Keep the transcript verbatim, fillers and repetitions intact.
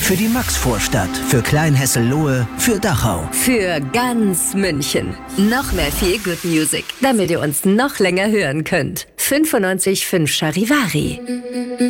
Für die Maxvorstadt, für Kleinhessellohe, für Dachau. Für ganz München. Noch mehr Feel Good Music, damit ihr uns noch länger hören könnt. fünfundneunzig Komma fünf Charivari.